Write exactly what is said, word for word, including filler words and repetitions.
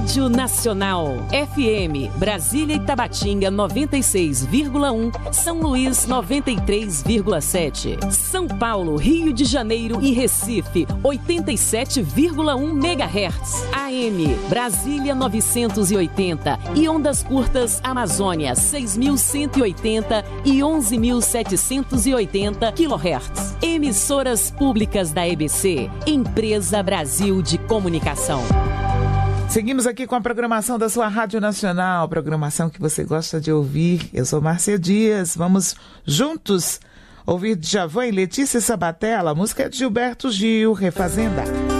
Rádio Nacional. F M, Brasília e Tabatinga noventa e seis vírgula um, São Luís noventa e três vírgula sete. São Paulo, Rio de Janeiro e Recife oitenta e sete vírgula um megahertz. A M, Brasília novecentos e oitenta e ondas curtas Amazônia seis mil cento e oitenta e onze mil setecentos e oitenta quilohertz. Emissoras públicas da E B C, Empresa Brasil de Comunicação. Seguimos aqui com a programação da sua Rádio Nacional, programação que você gosta de ouvir. Eu sou Márcia Dias, vamos juntos ouvir Djavan e Letícia Sabatella, a música é de Gilberto Gil, Refazenda.